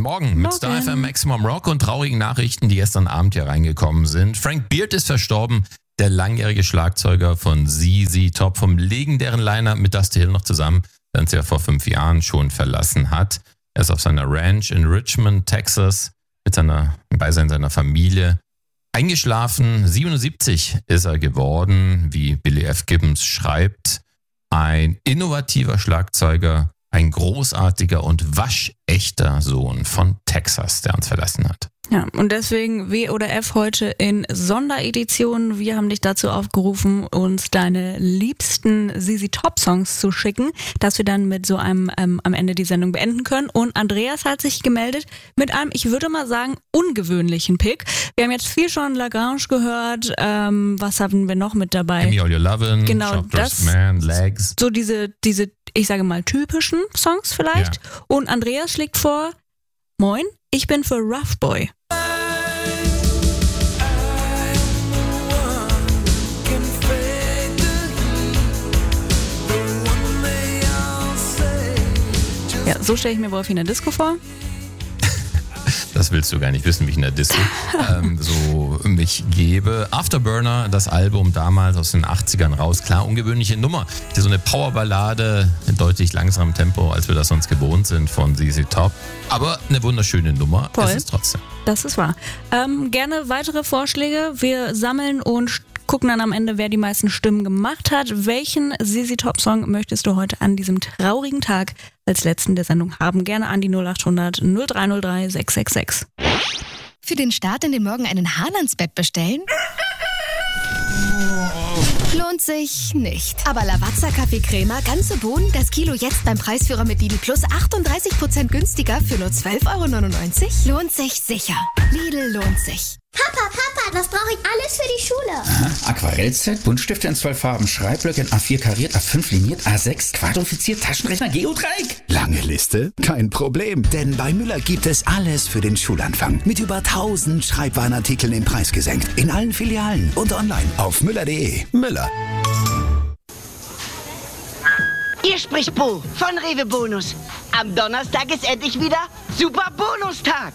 Morgen mit Star FM Maximum Rock und traurigen Nachrichten, die gestern Abend hier reingekommen sind. Frank Beard ist verstorben, der langjährige Schlagzeuger von ZZ Top, vom legendären Liner mit Dusty Hill noch zusammen, der uns ja vor 5 Jahren schon verlassen hat. Er ist auf seiner Ranch in Richmond, Texas, im Beisein seiner Familie eingeschlafen. 77 ist er geworden, wie Billy F. Gibbons schreibt. Ein innovativer Schlagzeuger, ein großartiger und waschechter Sohn von Texas, der uns verlassen hat. Ja, und deswegen W oder F heute in Sonderedition. Wir haben dich dazu aufgerufen, uns deine liebsten ZZ Top Songs zu schicken, dass wir dann mit so einem am Ende die Sendung beenden können. Und Andreas hat sich gemeldet mit einem, ich würde mal sagen, ungewöhnlichen Pick. Wir haben jetzt viel schon Lagrange gehört. Was haben wir noch mit dabei? Give Me All Your Lovin', genau, Shoplifter's Man, Legs. So diese, ich sage mal, typischen Songs vielleicht. Ja. Und Andreas schlägt vor, moin, ich bin für Rough Boy. Ja, so stelle ich mir Wolfi in der Disco vor. Das willst du gar nicht wissen, wie ich in der Disco so mich gebe. Afterburner, das Album damals aus den 80ern raus. Klar, ungewöhnliche Nummer. Das ist so eine Powerballade in deutlich langsamem Tempo, als wir das sonst gewohnt sind von ZZ Top. Aber eine wunderschöne Nummer. Toll. Es ist trotzdem. Das ist wahr. Gerne weitere Vorschläge. Wir sammeln und gucken dann am Ende, wer die meisten Stimmen gemacht hat. Welchen ZZ Top Song möchtest du heute an diesem traurigen Tag als letzten der Sendung haben? Gerne an die 0800 0303 666. Für den Start in den Morgen einen Haalandsbett bestellen? Lohnt sich nicht. Aber Lavazza Kaffeecrema, ganze Bohnen, das Kilo jetzt beim Preisführer mit Lidl Plus 38% günstiger für nur 12,99 €? Lohnt sich sicher. Lidl lohnt sich. Papa, das brauche ich alles für die Schule. Aha. Aquarellset, Buntstifte in 12 Farben, Schreibblöcke in A4 kariert, A5 liniert, A6 quadrifiziert, Taschenrechner, Geodreieck. Lange Liste? Kein Problem, denn bei Müller gibt es alles für den Schulanfang. Mit über 1000 Schreibwarenartikeln im Preis gesenkt. In allen Filialen und online auf müller.de. Müller. Hier spricht Bo von Rewe Bonus. Am Donnerstag ist endlich wieder Super Bonustag.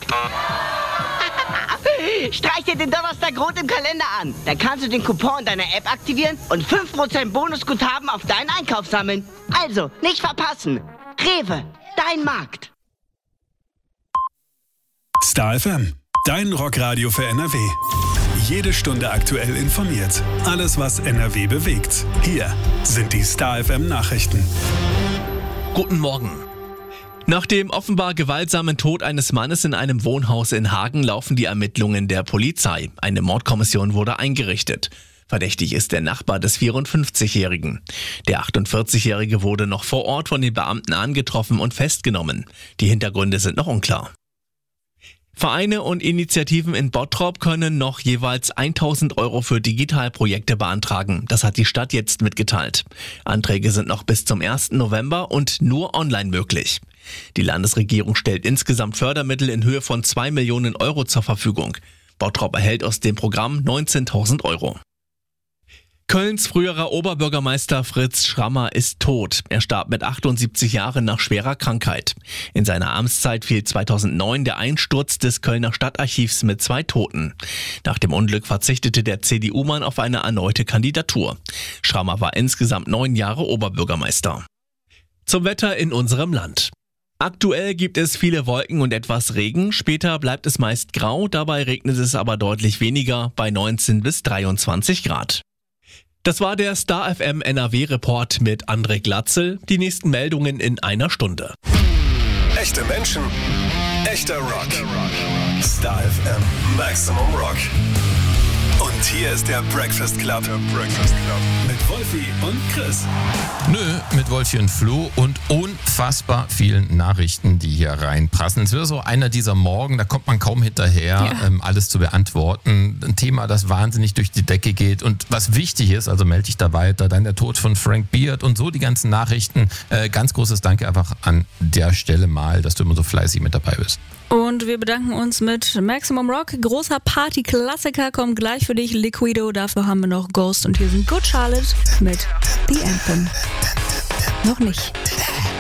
Streich dir den Donnerstag rot im Kalender an. Dann kannst du den Coupon in deiner App aktivieren und 5% Bonusguthaben auf deinen Einkauf sammeln. Also, nicht verpassen. Rewe, dein Markt. Star FM, dein Rockradio für NRW. Jede Stunde aktuell informiert. Alles, was NRW bewegt. Hier sind die Star FM Nachrichten. Guten Morgen. Nach dem offenbar gewaltsamen Tod eines Mannes in einem Wohnhaus in Hagen laufen die Ermittlungen der Polizei. Eine Mordkommission wurde eingerichtet. Verdächtig ist der Nachbar des 54-Jährigen. Der 48-Jährige wurde noch vor Ort von den Beamten angetroffen und festgenommen. Die Hintergründe sind noch unklar. Vereine und Initiativen in Bottrop können noch jeweils 1.000 € für Digitalprojekte beantragen. Das hat die Stadt jetzt mitgeteilt. Anträge sind noch bis zum 1. November und nur online möglich. Die Landesregierung stellt insgesamt Fördermittel in Höhe von 2 Millionen € zur Verfügung. Bottrop erhält aus dem Programm 19.000 €. Kölns früherer Oberbürgermeister Fritz Schrammer ist tot. Er starb mit 78 Jahren nach schwerer Krankheit. In seiner Amtszeit fiel 2009 der Einsturz des Kölner Stadtarchivs mit 2 Toten. Nach dem Unglück verzichtete der CDU-Mann auf eine erneute Kandidatur. Schrammer war insgesamt 9 Jahre Oberbürgermeister. Zum Wetter in unserem Land. Aktuell gibt es viele Wolken und etwas Regen. Später bleibt es meist grau, dabei regnet es aber deutlich weniger, bei 19 bis 23 Grad. Das war der Star FM NRW Report mit André Glatzel. Die nächsten Meldungen in einer Stunde. Echte Menschen, echter Rock. Star FM Maximum Rock. Und hier ist der Breakfast Club. Mit Wolfi und Chris. Mit Wolfi und Flo und unfassbar vielen Nachrichten, die hier reinprassen. Es wird so einer dieser Morgen, da kommt man kaum hinterher, alles zu beantworten. Ein Thema, das wahnsinnig durch die Decke geht und was wichtig ist, also melde dich da weiter. Dann der Tod von Frank Beard und so die ganzen Nachrichten. Ganz großes Danke einfach an der Stelle mal, dass du immer so fleißig mit dabei bist. Und wir bedanken uns mit Maximum Rock. Großer Party-Klassiker kommt gleich für dich, Liquido. Dafür haben wir noch Ghost und hier sind Good Charlotte mit The Anthem. Noch nicht.